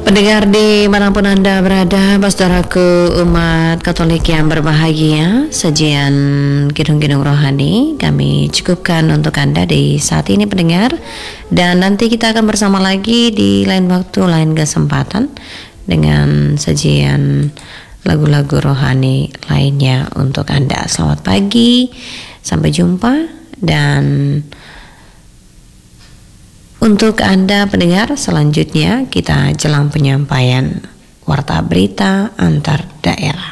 Pendengar dimanapun Anda berada, saudaraku umat Katolik yang berbahagia, sajian Kidung-Kidung Rohani kami cukupkan untuk Anda di saat ini pendengar. Dan nanti kita akan bersama lagi di lain waktu, lain kesempatan dengan sajian lagu-lagu rohani lainnya untuk Anda. Selamat pagi, sampai jumpa. Dan untuk Anda pendengar, selanjutnya kita jelang penyampaian warta berita antar daerah.